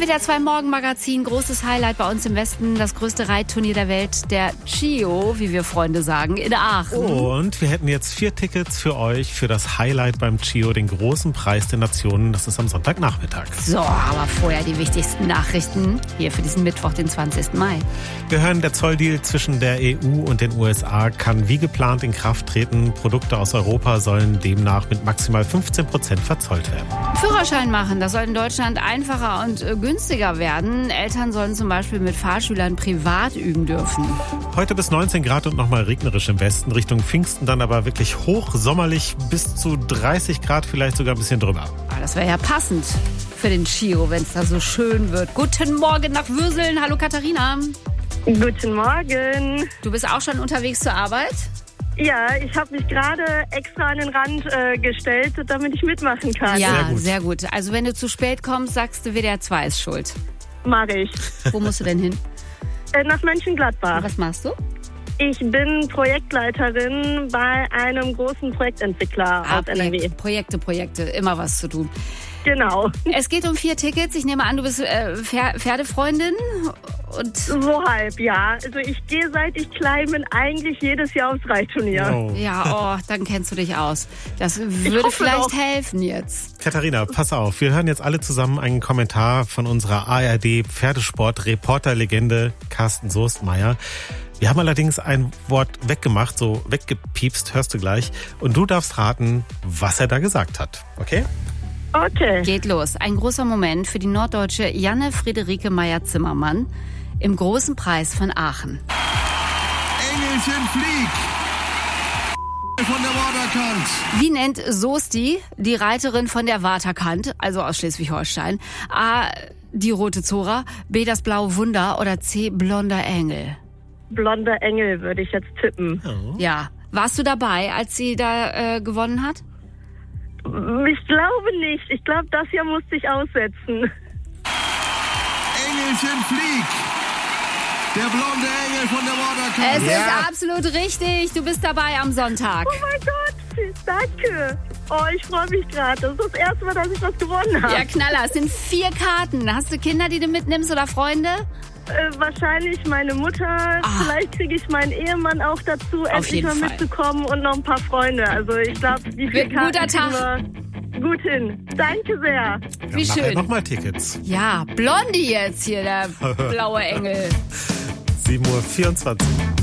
WDR 2 Morgenmagazin, großes Highlight bei uns im Westen, das größte Reitturnier der Welt, der CIO, wie wir Freunde sagen, in Aachen. Und wir hätten jetzt 4 Tickets für euch für das Highlight beim CIO, den großen Preis der Nationen. Das ist am Sonntagnachmittag. So, aber vorher die wichtigsten Nachrichten hier für diesen Mittwoch, den 20. Mai. Wir hören, der Zolldeal zwischen der EU und den USA kann wie geplant in Kraft treten. Produkte aus Europa sollen demnach mit maximal 15% verzollt werden. Führerschein machen, das soll in Deutschland einfacher und günstiger werden. Eltern sollen zum Beispiel mit Fahrschülern privat üben dürfen. Heute bis 19 Grad und nochmal regnerisch im Westen. Richtung Pfingsten dann aber wirklich hochsommerlich, bis zu 30 Grad, vielleicht sogar ein bisschen drüber. Aber das wäre ja passend für den CIO, wenn es da so schön wird. Guten Morgen nach Würseln. Hallo Katharina. Guten Morgen. Du bist auch schon unterwegs zur Arbeit? Ja, ich habe mich gerade extra an den Rand gestellt, damit ich mitmachen kann. Ja, sehr gut. Also wenn du zu spät kommst, sagst du, WDR 2 ist schuld. Mach ich. Wo musst du denn hin? Nach Mönchengladbach. Und was machst du? Ich bin Projektleiterin bei einem großen Projektentwickler aus NRW. Projekte, immer was zu tun. Genau. Es geht um 4 Tickets. Ich nehme an, du bist Pferdefreundin. Und so halb, ja. Also ich gehe, seit ich klein bin, eigentlich jedes Jahr aufs Reitturnier. Oh. Ja, dann kennst du dich aus. Das würde vielleicht helfen jetzt. Katharina, pass auf. Wir hören jetzt alle zusammen einen Kommentar von unserer ARD-Pferdesport-Reporterlegende Carsten Soestmeier. Wir haben allerdings ein Wort weggemacht, so weggepiepst, hörst du gleich. Und du darfst raten, was er da gesagt hat. Okay? Okay. Geht los. Ein großer Moment für die norddeutsche Janne Friederike Meyer-Zimmermann im großen Preis von Aachen. Engelchen flieg! Von der Waterkant. Wie nennt Soesti die Reiterin von der Waterkant, also aus Schleswig-Holstein? A, die rote Zora, B, das blaue Wunder oder C, blonder Engel? Blonder Engel würde ich jetzt tippen. Oh. Ja. Warst du dabei, als sie da gewonnen hat? Ich glaube nicht. Ich glaube, das hier musste ich aussetzen. Engelchen flieg! Der blonde Engel von der Waterkant. Es ist absolut richtig. Du bist dabei am Sonntag. Oh mein Gott, danke. Oh, ich freue mich gerade. Das ist das erste Mal, dass ich was gewonnen habe. Ja, Knaller. Es sind 4 Karten. Hast du Kinder, die du mitnimmst oder Freunde? Wahrscheinlich meine Mutter. Vielleicht kriege ich meinen Ehemann auch dazu, endlich mal mitzukommen und noch ein paar Freunde. Also ich glaube, die 4 Karten guter Tag. Gut hin. Danke sehr. Wie schön. Nochmal Tickets. Ja, Blondie jetzt hier, der blaue Engel. 7:24 Uhr.